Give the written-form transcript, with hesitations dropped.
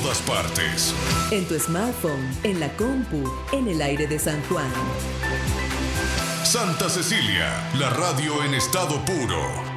todas partes. En tu smartphone, en la compu, en el aire de San Juan. Santa Cecilia, la radio en estado puro.